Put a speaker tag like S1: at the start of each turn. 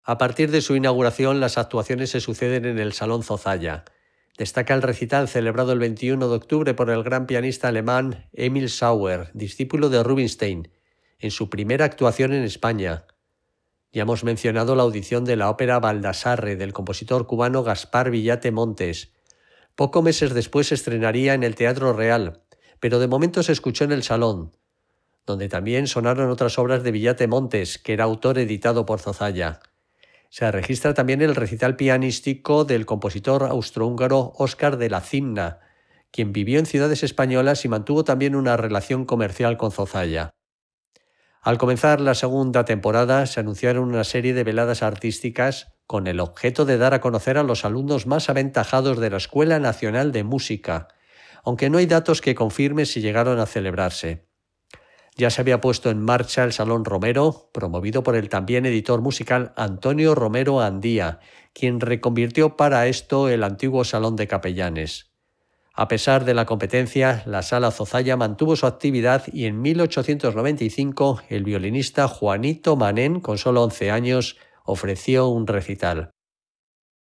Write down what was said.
S1: A partir de su inauguración, las actuaciones se suceden en el Salón Zozaya. Destaca el recital celebrado el 21 de octubre por el gran pianista alemán Emil Sauer, discípulo de Rubinstein, en su primera actuación en España. Ya hemos mencionado la audición de la ópera Baldassarre del compositor cubano Gaspar Villate Montes. Pocos meses después se estrenaría en el Teatro Real, pero de momento se escuchó en el Salón, donde también sonaron otras obras de Villate Montes, que era autor editado por Zozaya. Se registra también el recital pianístico del compositor austrohúngaro Óscar de la Cimna, quien vivió en ciudades españolas y mantuvo también una relación comercial con Zozaya. Al comenzar la segunda temporada se anunciaron una serie de veladas artísticas con el objeto de dar a conocer a los alumnos más aventajados de la Escuela Nacional de Música, aunque no hay datos que confirmen si llegaron a celebrarse. Ya se había puesto en marcha el Salón Romero, promovido por el también editor musical Antonio Romero Andía, quien reconvirtió para esto el antiguo Salón de Capellanes. A pesar de la competencia, la Sala Zozaya mantuvo su actividad y en 1895 el violinista Juanito Manén, con solo 11 años, ofreció un recital.